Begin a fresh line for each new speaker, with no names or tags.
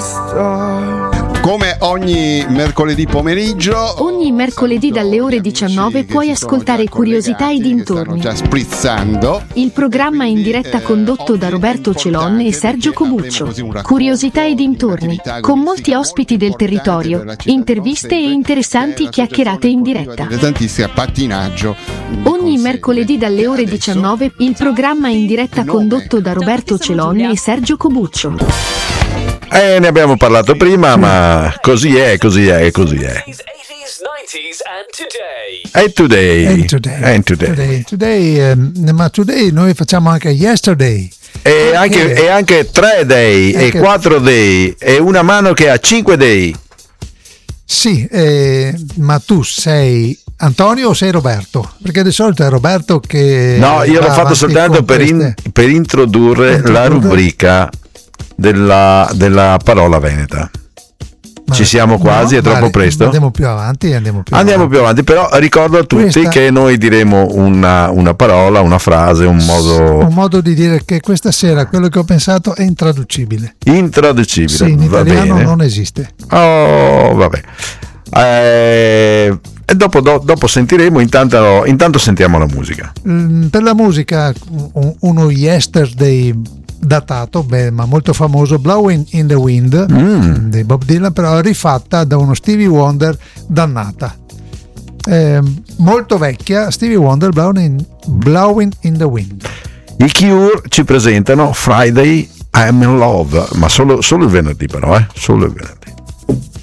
Come ogni mercoledì pomeriggio,
Ogni mercoledì dalle ore 19 puoi ascoltare Curiosità e dintorni.
Stanno già sprizzando.
Il programma in diretta condotto da Roberto Celon e Sergio Cobuccio. Curiosità e dintorni, con molti ospiti del territorio, interviste e interessanti chiacchierate in diretta.
Tantissimo pattinaggio.
Ogni mercoledì dalle ore 19 il programma in diretta condotto da Roberto Celon e Sergio Cobuccio.
Ne abbiamo parlato prima, ma così è. E today.
Ma today noi facciamo anche yesterday.
E anche 3 day, e 4 day, e una mano che ha 5 day.
Sì, ma tu sei Antonio o sei Roberto? Perché di solito è Roberto che...
No, io l'ho fatto soltanto per introdurre la rubrica della parola veneta. Ci siamo quasi, è troppo presto.
Andiamo più avanti,
però ricordo a tutti che noi diremo una parola, una frase, un
modo di dire che questa sera quello che ho pensato è intraducibile.
Sì, in
italiano non esiste.
Oh, vabbè. E dopo sentiremo, intanto sentiamo la musica.
Per la musica uno yesterday datato, ma molto famoso, Blowing in the Wind di Bob Dylan, però rifatta da uno Stevie Wonder dannata, molto vecchia. Stevie Wonder, Blowing in the Wind.
I Cure ci presentano Friday I'm in Love, ma solo il venerdì, però solo il venerdì.